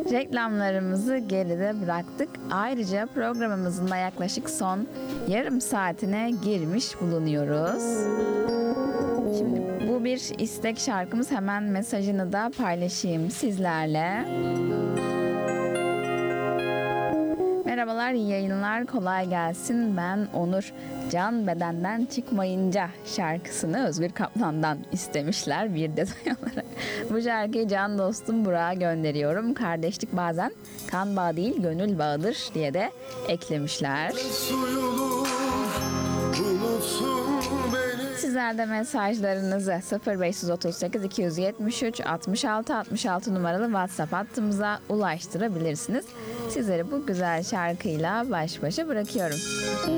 Reklamlarımızı geride bıraktık. Ayrıca programımızın da yaklaşık son yarım saatine girmiş bulunuyoruz. Şimdi bu bir istek şarkımız. Hemen mesajını da paylaşayım sizlerle. Merhabalar, iyi yayınlar, kolay gelsin. Ben Onur. Can bedenden çıkmayınca şarkısını Özgür Kaplan'dan istemişler bir detay olarak. Bu şarkıyı can dostum Burak'a gönderiyorum. Kardeşlik bazen kan bağı değil gönül bağıdır diye de eklemişler. Sizler de mesajlarınızı 0538 273 66 66 numaralı WhatsApp hattımıza ulaştırabilirsiniz. Sizleri bu güzel şarkıyla baş başa bırakıyorum.